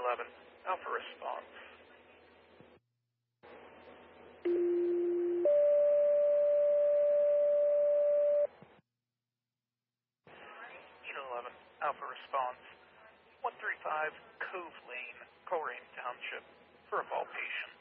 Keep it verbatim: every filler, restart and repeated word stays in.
eleven, Alpha response. Unit eleven, Alpha response. one thirty-five Cove Lane, Coleraine Township, for a fall patient.